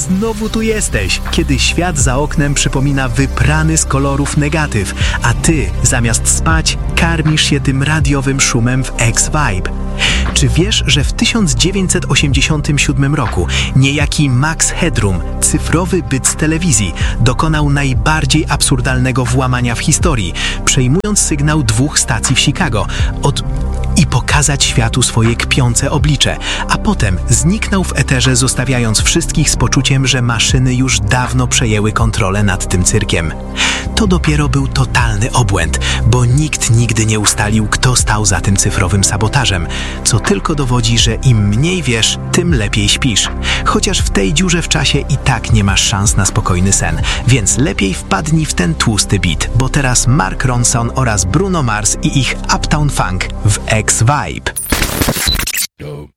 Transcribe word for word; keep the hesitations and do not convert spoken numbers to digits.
znowu tu jesteś, kiedy świat za oknem przypomina wyprany z kolorów negatyw, a ty, zamiast spać, karmisz się tym radiowym szumem w X-Vibe. Czy wiesz, że w tysiąc dziewięćset osiemdziesiątym siódmym roku niejaki Max Headroom, cyfrowy byt z telewizji, dokonał najbardziej absurdalnego włamania w historii, przejmując sygnał dwóch stacji w Chicago od... i pokazać światu swoje kpiące oblicze, a potem zniknął w eterze, zostawiając wszystkich z poczuciem, że maszyny już dawno przejęły kontrolę nad tym cyrkiem. To dopiero był totalny obłęd, bo nikt nigdy nie ustalił, kto stał za tym cyfrowym sabotażem, co tylko dowodzi, że im mniej wiesz, tym lepiej śpisz. Chociaż w tej dziurze w czasie i tak nie masz szans na spokojny sen, więc lepiej wpadnij w ten tłusty beat, bo teraz Mark Ronson oraz Bruno Mars i ich Uptown Funk w X-Vibe.